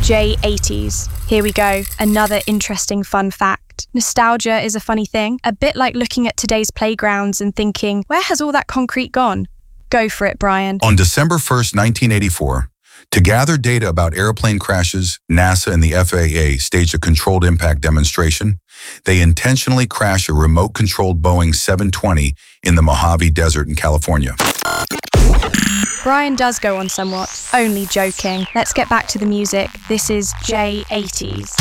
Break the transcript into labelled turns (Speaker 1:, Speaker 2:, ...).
Speaker 1: J80s. Here we go, another interesting fun fact. Nostalgia is a funny thing, a bit like looking at today's playgrounds and thinking, where has all that concrete gone? Go for it, Brian.
Speaker 2: On December 1st, 1984, to gather data about airplane crashes, NASA and the FAA staged a controlled impact demonstration. They intentionally crashed a remote-controlled Boeing 720 in the Mojave Desert in California.
Speaker 1: Brian does go on somewhat. Only joking. Let's get back to the music. This is J80s.